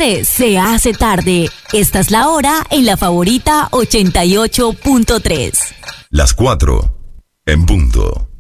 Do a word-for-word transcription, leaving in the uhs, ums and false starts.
cierre se hace tarde. Esta es la hora en La Favorita ochenta y ocho punto tres. Las cuatro en punto.